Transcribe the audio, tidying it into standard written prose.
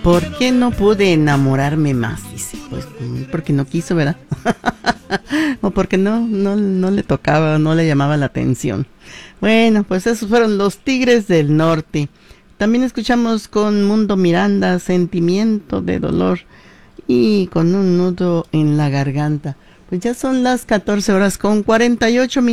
¿Por qué no pude enamorarme más? Dice, pues porque no quiso, ¿verdad? O porque no le tocaba, no le llamaba la atención. Bueno, pues esos fueron los Tigres del Norte. También escuchamos con Mundo Miranda, Sentimiento de Dolor, y con un nudo en la garganta. Pues ya son las 14 horas con 48 minutos.